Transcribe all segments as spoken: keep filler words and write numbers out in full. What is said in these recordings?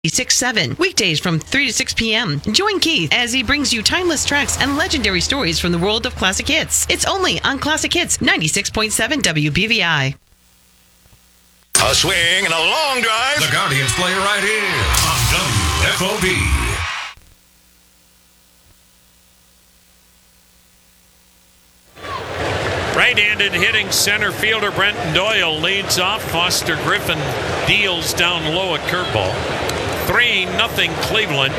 six seven, weekdays from three to six p.m. Join Keith as he brings you timeless tracks and legendary stories from the world of classic hits. It's only on Classic Hits ninety-six point seven W B V I. A swing and a long drive. The Guardians play right here on W F O B. Right-handed hitting center fielder Brenton Doyle leads off. Foster Griffin deals down low at curveball. three nothing Cleveland.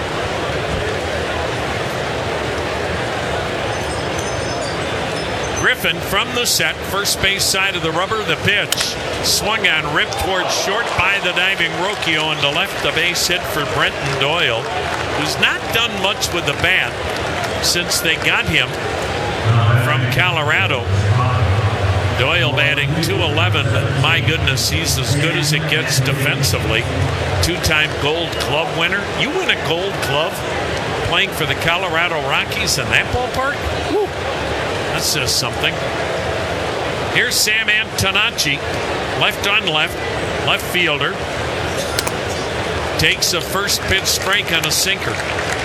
Griffin from the set, first base side of the rubber. The pitch swung on, ripped towards short by the diving Rocchio, and to left, the base hit for Brenton Doyle, who's not done much with the bat since they got him from Colorado. Doyle batting two eleven, but my goodness, he's as good as it gets defensively. Two-time Gold Glove winner. You win a Gold Glove playing for the Colorado Rockies in that ballpark? Woo. That says something. Here's Sam Antonacci, left on left, left fielder. Takes a first pitch strike on a sinker.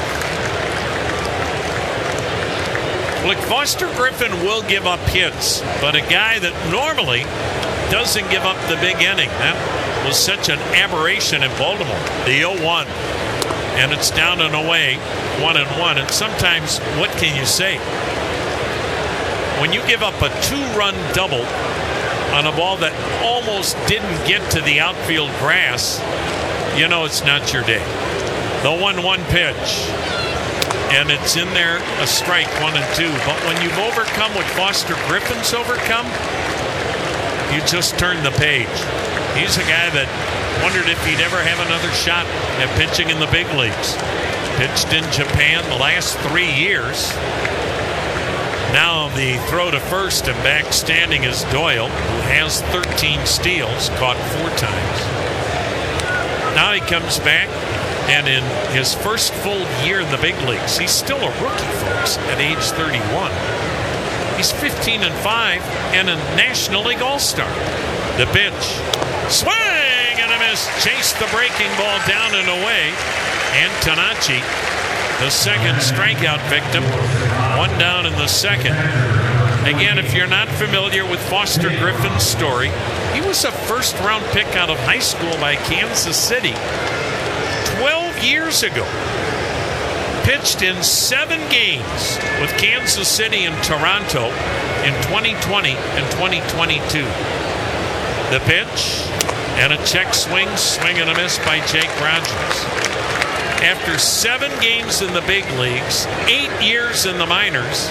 Look, Foster Griffin will give up hits, but a guy that normally doesn't give up the big inning. That was such an aberration in Baltimore. The oh one. And it's down and away, one and one. And sometimes, what can you say? When you give up a two-run double on a ball that almost didn't get to the outfield grass, you know it's not your day. The one one pitch. And it's in there, a strike, one and two. But when you've overcome what Foster Griffin's overcome, you just turn the page. He's a guy that wondered if he'd ever have another shot at pitching in the big leagues. Pitched in Japan the last three years. Now the throw to first and back standing is Doyle, who has thirteen steals, caught four times. Now he comes back, and in his first full year in the big leagues, he's still a rookie, folks, at age thirty-one. He's fifteen and five and a National League All-Star. The pitch, swing and a miss, chased the breaking ball down and away. Antonacci, the second strikeout victim, one down in the second. Again, if you're not familiar with Foster Griffin's story, he was a first-round pick out of high school by Kansas City twelve years ago. Pitched in seven games with Kansas City and Toronto in twenty twenty and twenty twenty-two. The pitch and a check swing, swing and a miss by Jake Rogers. After seven games in the big leagues, eight years in the minors,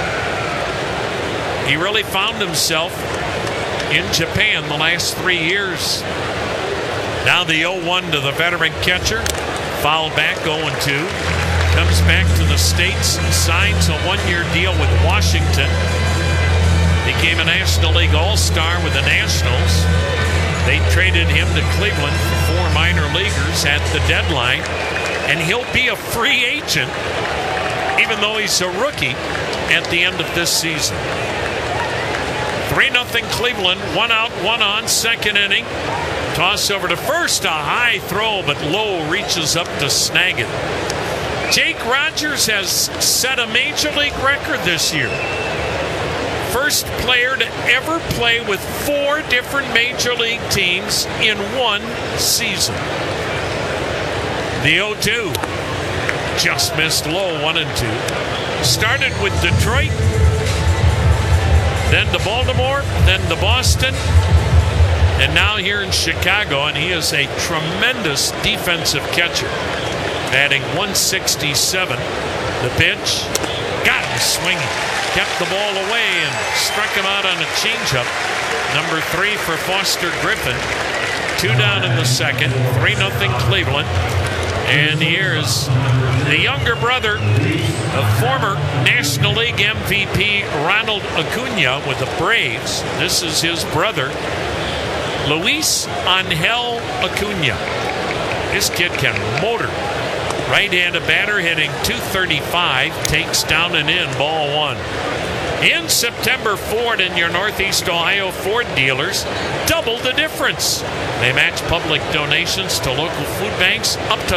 he really found himself in Japan the last three years. Now the oh one to the veteran catcher. Foul back, oh two. Comes back to the States and signs a one-year deal with Washington. Became a National League All-Star with the Nationals. They traded him to Cleveland for four minor leaguers at the deadline. And he'll be a free agent, even though he's a rookie, at the end of this season. three nothing Cleveland, one out, one on, second inning. Toss over to first, a high throw, but Lowe reaches up to snag it. Jake Rogers has set a major league record this year. First player to ever play with four different major league teams in one season. The oh two just missed low, one and two. Started with Detroit, then to Baltimore, then to Boston, and now here in Chicago, and he is a tremendous defensive catcher, batting one sixty-seven. The pitch, got him swinging, kept the ball away and struck him out on a changeup. Number three for Foster Griffin. Two down in the second, three nothing Cleveland. And here's the younger brother of former National League M V P Ronald Acuna with the Braves. This is his brother, Luis Angel Acuna. This kid can motor. Right-handed batter hitting two thirty-five, takes down and in, ball one. In September, Ford and your Northeast Ohio Ford dealers double the difference. They match public donations to local food banks up to